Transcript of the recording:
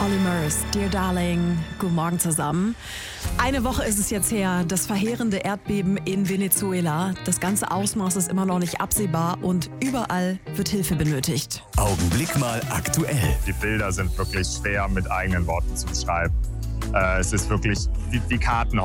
Olly Murs, Dear Darling, guten Morgen zusammen. Eine Woche ist es jetzt her, das verheerende Erdbeben in Venezuela. Das ganze Ausmaß ist immer noch nicht absehbar und überall wird Hilfe benötigt. Augenblick mal aktuell. Die Bilder sind wirklich schwer mit eigenen Worten zu beschreiben. Es ist wirklich die Karten